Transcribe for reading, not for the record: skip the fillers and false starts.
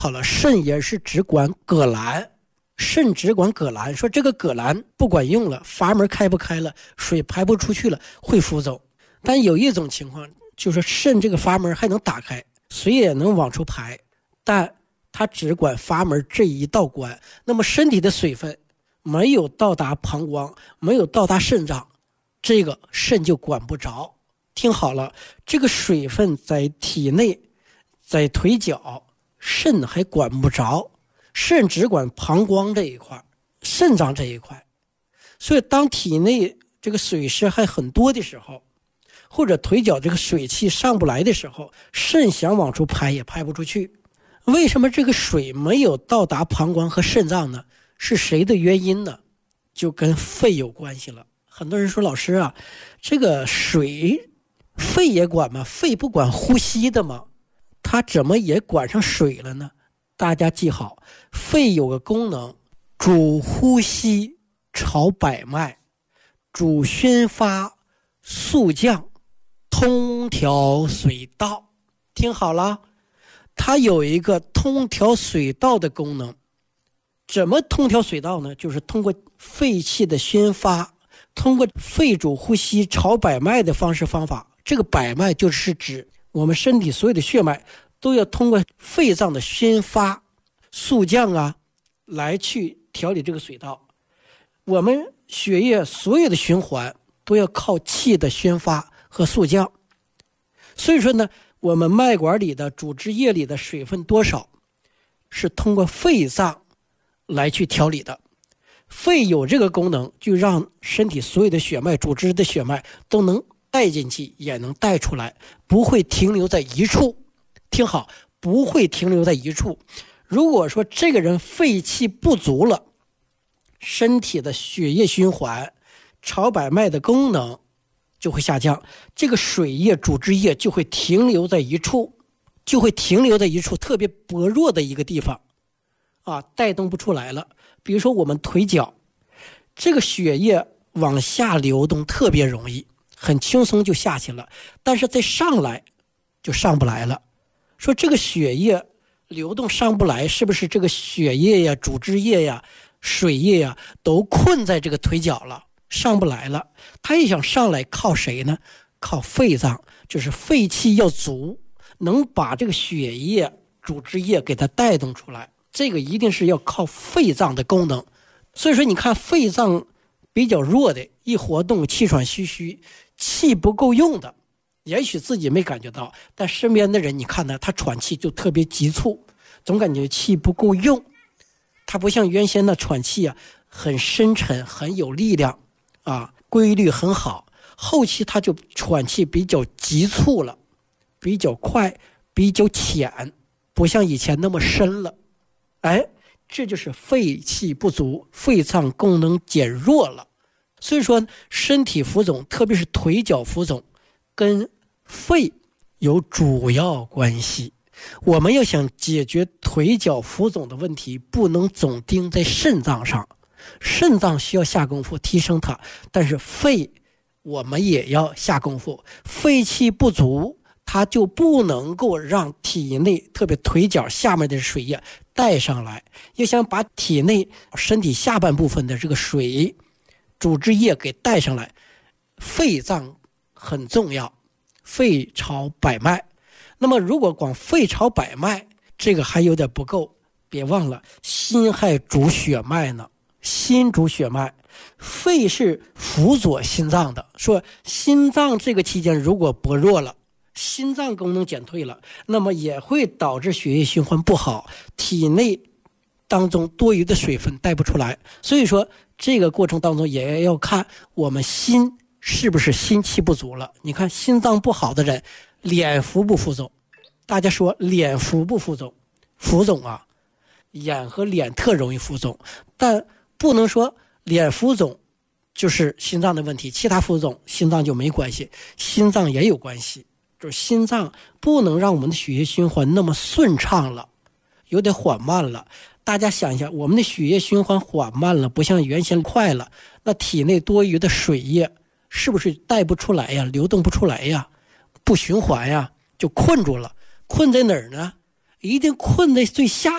好了，肾也是只管葛兰，肾只管葛兰，说这个葛兰不管用了，阀门开不开了，水排不出去了，会浮走。但有一种情况，就是肾这个阀门还能打开，水也能往出排，但它只管阀门这一道关，那么身体的水分没有到达膀胱，没有到达肾脏，这个肾就管不着。听好了，这个水分在体内，在腿脚，肾还管不着，肾只管膀胱这一块，肾脏这一块。所以当体内这个水湿还很多的时候，或者腿脚这个水气上不来的时候，肾想往出排也排不出去。为什么这个水没有到达膀胱和肾脏呢？是谁的原因呢？就跟肺有关系了。很多人说，老师啊，这个水肺也管吗？肺不管呼吸的吗？它怎么也管上水了呢？大家记好，肺有个功能，主呼吸，调百脉，主宣发，肃降，通调水道。听好了，它有一个通调水道的功能。怎么通调水道呢？就是通过肺气的宣发，通过肺主呼吸调百脉的方式方法。这个百脉就是指我们身体所有的血脉都要通过肺脏的宣发、肃降啊，来去调理这个水道。我们血液所有的循环都要靠气的宣发和肃降。所以说呢，我们脉管里的主汁液里的水分多少是通过肺脏来去调理的。肺有这个功能，就让身体所有的血脉、主汁的血脉都能带进去，也能带出来，不会停留在一处。听好，不会停留在一处。如果说这个人肺气不足了，身体的血液循环、调百脉的功能就会下降，这个水液、主汁液就会停留在一处，特别薄弱的一个地方啊，带动不出来了。比如说我们腿脚，这个血液往下流动特别容易，很轻松就下去了，但是再上来就上不来了。说这个血液流动上不来，是不是这个血液呀、主汁液呀、水液呀都困在这个腿脚了，上不来了？他一想上来，靠谁呢？靠肺脏，就是肺气要足，能把这个血液、主汁液给它带动出来。这个一定是要靠肺脏的功能。所以说你看肺脏比较弱的，一活动气喘吁吁，气不够用的，也许自己没感觉到，但身边的人你看呢，他喘气就特别急促，总感觉气不够用。他不像原先的喘气啊，很深沉，很有力量啊，规律很好。后期他就喘气比较急促了，比较快，比较浅，不像以前那么深了。哎，这就是肺气不足，肺脏功能减弱了。所以说身体浮肿，特别是腿脚浮肿，跟肺有主要关系。我们要想解决腿脚浮肿的问题，不能总盯在肾脏上，肾脏需要下功夫提升它，但是肺我们也要下功夫。肺气不足，它就不能够让体内特别腿脚下面的水液带上来。要想把体内身体下半部分的这个水、主汁液给带上来，肺脏很重要，肺调百脉。那么如果光肺调百脉，这个还有点不够，别忘了心还主血脉呢。心主血脉，肺是辅佐心脏的。说心脏这个期间如果薄弱了，心脏功能减退了，那么也会导致血液循环不好，体内当中多余的水分带不出来。所以说这个过程当中也要看我们心是不是心气不足了。你看心脏不好的人，脸浮不浮肿？大家说脸浮不浮肿？浮肿啊，眼和脸特容易浮肿，但不能说脸浮肿就是心脏的问题，其他浮肿心脏就没关系，心脏也有关系。就是心脏不能让我们的血液循环那么顺畅了，有点缓慢了。大家想一下，我们的血液循环缓慢了，不像原先快了，那体内多余的水液是不是带不出来呀？流动不出来呀？不循环呀？就困住了。困在哪儿呢？一定困在最下